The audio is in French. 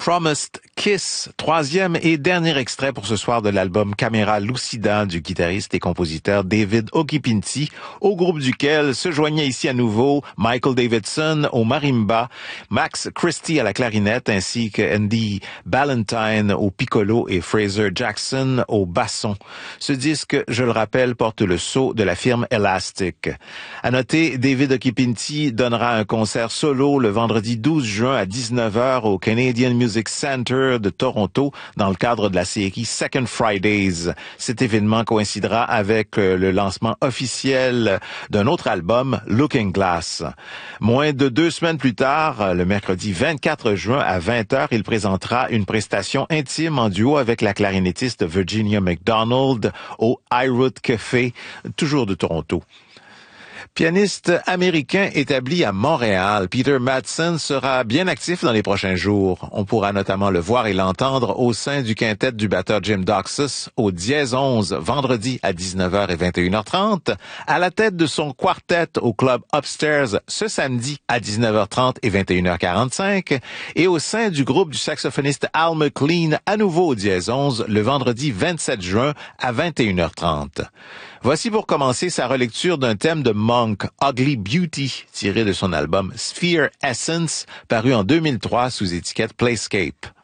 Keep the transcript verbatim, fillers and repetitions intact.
Promised Kiss, troisième et dernier extrait pour ce soir de l'album Camera Lucida du guitariste et compositeur David Occhipinti, au groupe duquel se joignaient ici à nouveau Michael Davidson au marimba, Max Christie à la clarinette ainsi que Andy Ballantyne au piccolo et Fraser Jackson au basson. Ce disque, je le rappelle, porte le sceau de la firme Elastic. À noter, David Occhipinti donnera un concert solo le vendredi douze juin à dix-neuf heures au Canadian Music Center de Toronto dans le cadre de la série Second Fridays. Cet événement coïncidera avec le lancement officiel d'un autre album, Looking Glass. Moins de deux semaines plus tard, le mercredi vingt-quatre juin à vingt heures, il présentera une prestation intime en duo avec la clarinettiste Virginia McDonald au iRoot Café, toujours de Toronto. Pianiste américain établi à Montréal, Peter Madsen sera bien actif dans les prochains jours. On pourra notamment le voir et l'entendre au sein du quintet du batteur Jim Doxus au Dièse onze, vendredi à dix-neuf heures et vingt et une heures trente, à la tête de son quartet au club Upstairs ce samedi à dix-neuf heures trente et vingt et une heures quarante-cinq, et au sein du groupe du saxophoniste Al McLean à nouveau au Dièse onze le vendredi vingt-sept juin à vingt et une heures trente. Voici pour commencer sa relecture d'un thème de Monk, Ugly Beauty, tiré de son album Sphere Essence, paru en deux mille trois sous étiquette Playscape.